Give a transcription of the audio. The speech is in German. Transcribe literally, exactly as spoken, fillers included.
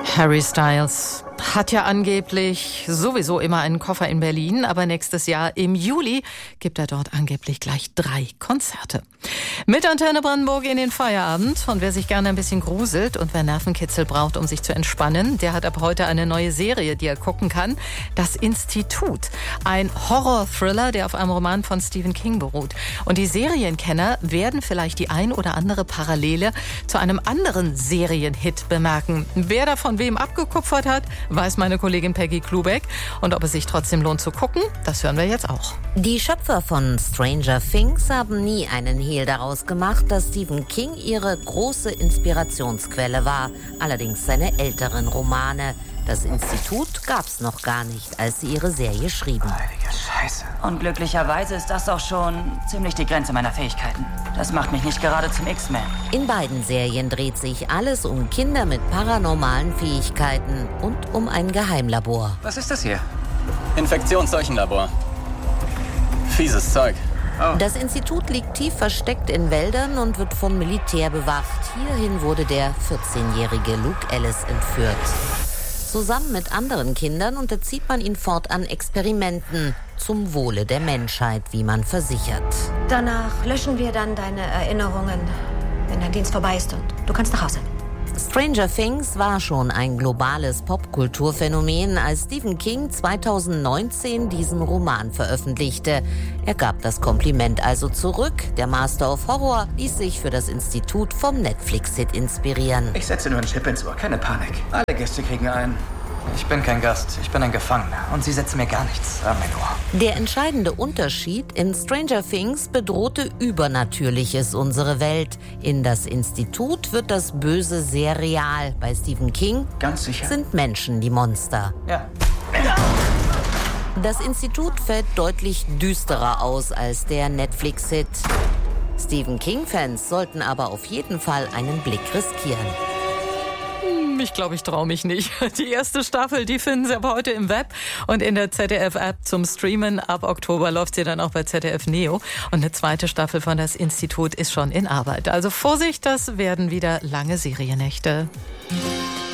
Harry Styles hat ja angeblich sowieso immer einen Koffer in Berlin, aber nächstes Jahr im Juli gibt er dort angeblich gleich drei Konzerte. Mit Antenne Brandenburg in den Feierabend. Und wer sich gerne ein bisschen gruselt und wer Nervenkitzel braucht, um sich zu entspannen, der hat ab heute eine neue Serie, die er gucken kann. Das Institut. Ein Horror-Thriller, der auf einem Roman von Stephen King beruht. Und die Serienkenner werden vielleicht die ein oder andere Parallele zu einem anderen Serienhit bemerken. Wer da von wem abgekupfert hat, weiß meine Kollegin Peggy Klubeck. Und ob es sich trotzdem lohnt zu gucken, das hören wir jetzt auch. Die Schöpfer von Stranger Things haben nie einen Hehl daraus gemacht, dass Stephen King ihre große Inspirationsquelle war. Allerdings seine älteren Romane. Das Institut gab's noch gar nicht, als sie ihre Serie schrieben. Heilige Scheiße. Und glücklicherweise ist das auch schon ziemlich die Grenze meiner Fähigkeiten. Das macht mich nicht gerade zum X-Men. In beiden Serien dreht sich alles um Kinder mit paranormalen Fähigkeiten und um ein Geheimlabor. Was ist das hier? Infektionsseuchenlabor. Fieses Zeug. Oh. Das Institut liegt tief versteckt in Wäldern und wird vom Militär bewacht. Hierhin wurde der vierzehnjährige Luke Ellis entführt. Zusammen mit anderen Kindern unterzieht man ihn fortan Experimenten zum Wohle der Menschheit, wie man versichert. Danach löschen wir dann deine Erinnerungen, wenn dein Dienst vorbei ist und du kannst nach Hause. Stranger Things war schon ein globales Popkulturphänomen, als Stephen King zweitausendneunzehn diesen Roman veröffentlichte. Er gab das Kompliment also zurück. Der Master of Horror ließ sich für das Institut vom Netflix-Hit inspirieren. Ich setze nur einen Chip ins Ohr, keine Panik. Alle Gäste kriegen einen. Ich bin kein Gast, ich bin ein Gefangener. Und sie setzen mir gar nichts an mein Ohr. Der entscheidende Unterschied: in Stranger Things bedrohte Übernatürliches unsere Welt. In das Institut wird das Böse sehr real. Bei Stephen King Ganz sicher. sind Menschen die Monster. Ja. Das Institut fällt deutlich düsterer aus als der Netflix-Hit. Stephen King-Fans sollten aber auf jeden Fall einen Blick riskieren. Ich glaube, ich traue mich nicht. Die erste Staffel, die finden Sie aber heute im Web und in der Z D F-App zum Streamen. Ab Oktober läuft sie dann auch bei Z D F Neo. Und eine zweite Staffel von Das Institut ist schon in Arbeit. Also Vorsicht, das werden wieder lange Seriennächte.